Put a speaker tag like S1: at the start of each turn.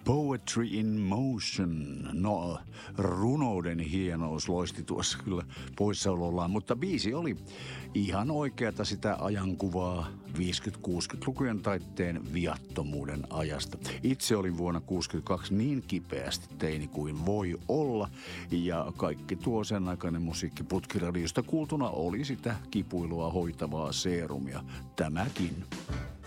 S1: Poetry in Motion. No, runouden hienous loisti tuossa kyllä poissaolollaan, mutta biisi oli ihan oikeata sitä ajankuvaa 50-60-lukujen taitteen viattomuuden ajasta. Itse olin vuonna 1962 niin kipeästi teini kuin voi olla, ja kaikki tuo sen aikainen musiikki Putkiradiosta kuultuna oli sitä kipuilua hoitavaa seerumia. Tämäkin.